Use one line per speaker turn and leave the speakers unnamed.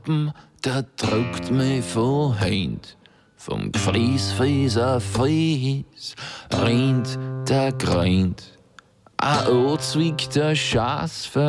Schuppen, der drückt mich von Hand. Vom Gefries, Fries, rinnt der Grind. Ein Ozweig der Schaß